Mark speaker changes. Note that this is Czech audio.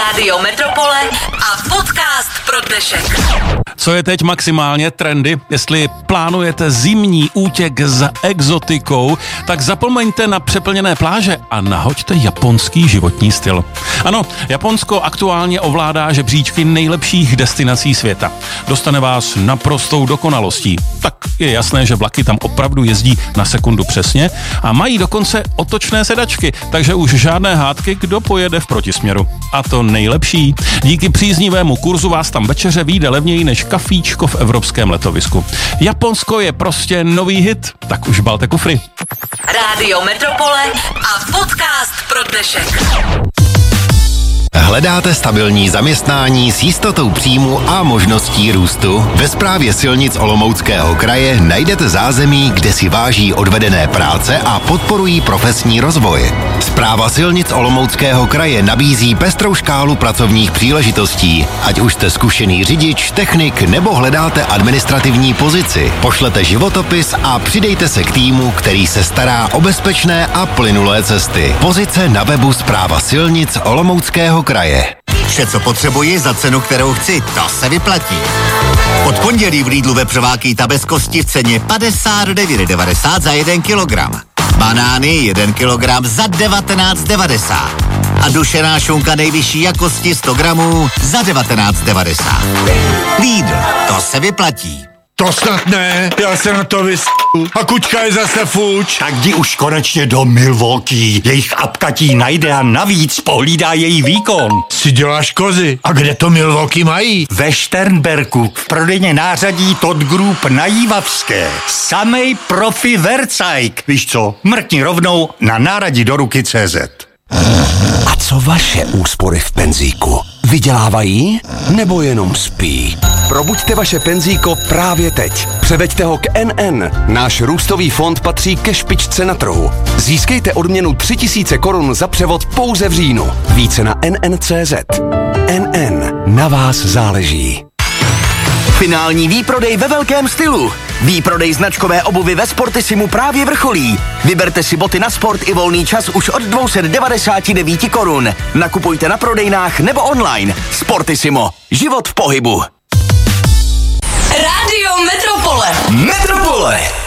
Speaker 1: Rádio Metropole a podcast pro dnešek.
Speaker 2: Co je teď maximálně trendy? Jestli plánujete zimní útěk s exotikou, tak zapomeňte na přeplněné pláže a nahoďte japonský životní styl. Ano, Japonsko aktuálně ovládá žebříčky nejlepších destinací světa. Dostane vás naprostou dokonalostí. Tak je jasné, že vlaky tam opravdu jezdí na sekundu přesně a mají dokonce otočné sedačky, takže už žádné hádky, kdo pojede v protisměru. A to nejlepší. Díky příznivému kurzu vás tam večeře vyjde levněji než kafíčko v evropském letovisku. Japonsko je prostě nový hit, tak už balte kufry.
Speaker 1: Rádio Metropole a podcast pro dnešek.
Speaker 3: Hledáte stabilní zaměstnání s jistotou příjmu a možností růstu? Ve Správě silnic Olomouckého kraje najdete zázemí, kde si váží odvedené práce a podporují profesní rozvoj. Správa silnic Olomouckého kraje nabízí pestrou škálu pracovních příležitostí. Ať už jste zkušený řidič, technik nebo hledáte administrativní pozici, pošlete životopis a přidejte se k týmu, který se stará o bezpečné a plynulé cesty. Pozice na webu Správa silnic Olomouckého kraje.
Speaker 4: Vše, co potřebuji za cenu, kterou chci, to se vyplatí. Od pondělí v Lidlu vepřová ta bez kosti v ceně 59,90 za 1 kilogram. Banány 1 kilogram za 19,90. A dušená šunka nejvyšší jakosti 100 gramů za 19,90. Lidl, to se vyplatí.
Speaker 5: To snad ne, já se na to A kučka je zase fuč.
Speaker 6: Tak jdi už konečně do Milwaukee. Jejich apka ti najde a navíc pohlídá její výkon.
Speaker 5: Si děláš kozy. A kde to Milwaukee mají?
Speaker 6: Ve Šternberku, v prodejně nářadí Todd Group na Jívavské. Samej profi vercajk. Víš co, mrkni rovnou na náradí-do-ruky.cz.
Speaker 7: A co vaše úspory v penzíku? Vydělávají nebo jenom spí? Probuďte vaše penzíko právě teď. Převeďte ho k NN. Náš růstový fond patří ke špičce na trhu. Získejte odměnu 3000 korun za převod pouze v říjnu. Více na NN.cz. NN. Na vás záleží.
Speaker 8: Finální výprodej ve velkém stylu. Výprodej značkové obuvy ve Sportissimu právě vrcholí. Vyberte si boty na sport i volný čas už od 299 korun. Nakupujte na prodejnách nebo online. Sportissimo. Život v pohybu.
Speaker 1: Rádio Metropole.
Speaker 8: Metropole.